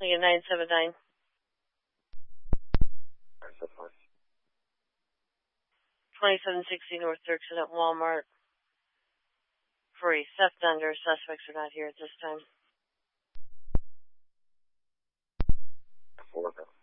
Lincoln 979. 2760 North Dirksen at Walmart. For a theft under, suspects are not here at this time. 4.